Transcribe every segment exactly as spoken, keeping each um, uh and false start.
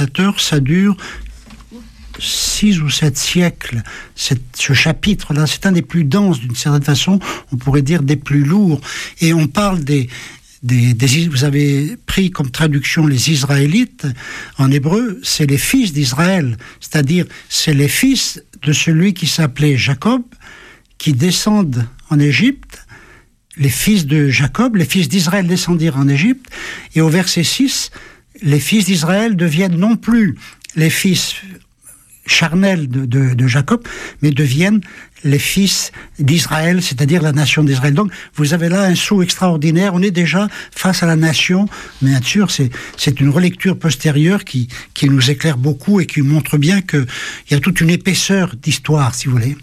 commentateurs, ça dure six ou sept siècles. Cette, ce chapitre-là, c'est un des plus denses, d'une certaine façon, on pourrait dire des plus lourds. Et on parle des, des, des... Vous avez pris comme traduction les Israélites. En hébreu, c'est les fils d'Israël. C'est-à-dire, c'est les fils de celui qui s'appelait Jacob, qui descendent en Égypte. Les fils de Jacob, les fils d'Israël descendirent en Égypte. Et au verset six, les fils d'Israël deviennent non plus les fils charnels de, de, de Jacob, mais deviennent les fils d'Israël, c'est-à-dire la nation d'Israël. Donc, vous avez là un saut extraordinaire. On est déjà face à la nation. Mais bien sûr, c'est, c'est une relecture postérieure qui, qui nous éclaire beaucoup et qui montre bien qu'il y a toute une épaisseur d'histoire, si vous voulez.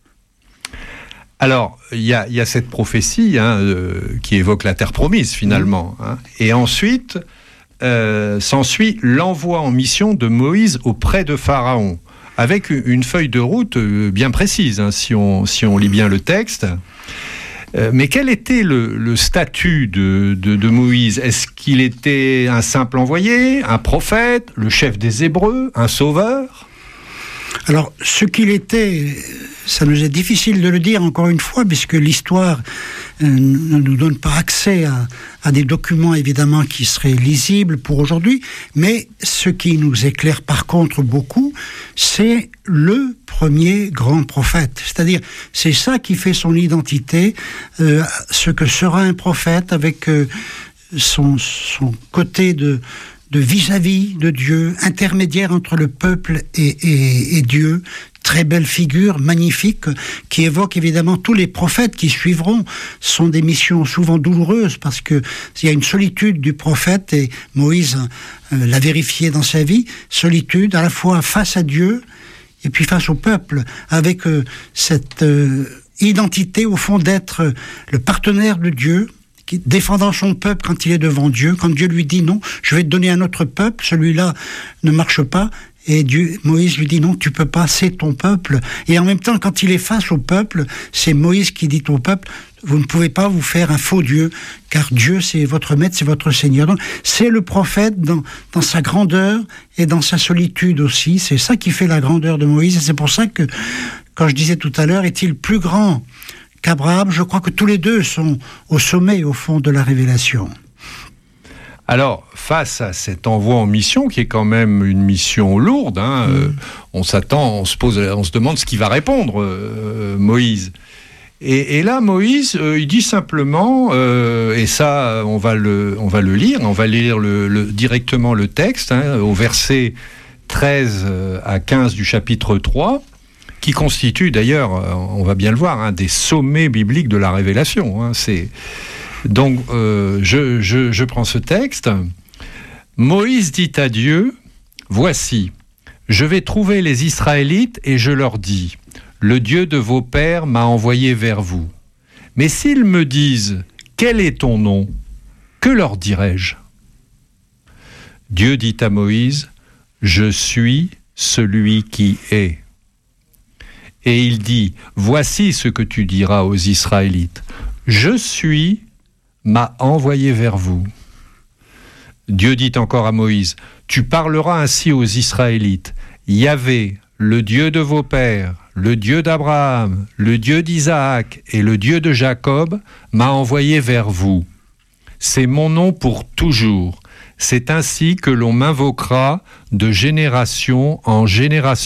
Alors, il y a, y a cette prophétie hein, euh, qui évoque la terre promise, finalement. Mmh. Hein, et ensuite, euh, s'ensuit l'envoi en mission de Moïse auprès de Pharaon, avec une feuille de route bien précise, hein, si, on, si on lit bien le texte. Euh, mais quel était le, le statut de, de, de Moïse ? Est-ce qu'il était un simple envoyé, un prophète, le chef des Hébreux, un sauveur ? Alors, ce qu'il était, ça nous est difficile de le dire encore une fois, puisque l'histoire euh, ne nous donne pas accès à, à des documents, évidemment, qui seraient lisibles pour aujourd'hui. Mais ce qui nous éclaire, par contre, beaucoup, c'est le premier grand prophète. C'est-à-dire, c'est ça qui fait son identité, euh, ce que sera un prophète avec euh, son, son côté de... de vis-à-vis de Dieu, intermédiaire entre le peuple et, et, et Dieu. Très belle figure, magnifique, qui évoque évidemment tous les prophètes qui suivront. Ce sont des missions souvent douloureuses parce qu'il y a une solitude du prophète, et Moïse euh, l'a vérifié dans sa vie, solitude à la fois face à Dieu et puis face au peuple, avec euh, cette euh, identité au fond d'être le partenaire de Dieu, défendant son peuple quand il est devant Dieu, quand Dieu lui dit non, je vais te donner un autre peuple, celui-là ne marche pas, et Dieu, Moïse lui dit non, tu peux pas, c'est ton peuple. Et en même temps, quand il est face au peuple, c'est Moïse qui dit au peuple, vous ne pouvez pas vous faire un faux Dieu, car Dieu c'est votre maître, c'est votre Seigneur. Donc, c'est le prophète dans, dans sa grandeur et dans sa solitude aussi, c'est ça qui fait la grandeur de Moïse, et c'est pour ça que, quand je disais tout à l'heure, est-il plus grand qu'Abraham, je crois que tous les deux sont au sommet, au fond, de la révélation. Alors, face à cet envoi en mission, qui est quand même une mission lourde, hein, mmh. euh, on s'attend, on se pose, on se demande ce qu'il va répondre, euh, Moïse. Et, et là, Moïse, euh, il dit simplement, euh, et ça, on va le, on va le lire, on va lire le, le, directement le texte, hein, au verset treize à quinze du chapitre trois, qui constitue d'ailleurs, on va bien le voir, un des sommets bibliques de la révélation. Hein, c'est... Donc, euh, je, je, je prends ce texte. Moïse dit à Dieu, « Voici, je vais trouver les Israélites et je leur dis, « Le Dieu de vos pères m'a envoyé vers vous. Mais s'ils me disent, « Quel est ton nom ? Que leur dirai-je » Dieu dit à Moïse, « Je suis celui qui est. » Et il dit, « Voici ce que tu diras aux Israélites. Je suis, m'a envoyé vers vous. » Dieu dit encore à Moïse, « Tu parleras ainsi aux Israélites. Yahvé, le Dieu de vos pères, le Dieu d'Abraham, le Dieu d'Isaac et le Dieu de Jacob m'a envoyé vers vous. C'est mon nom pour toujours. C'est ainsi que l'on m'invoquera de génération en génération. »